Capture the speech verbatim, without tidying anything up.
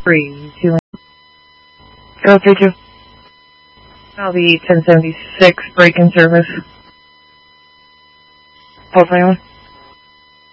Three, two, go three, two. I'll be ten seventy-six break-in service. Hold my own.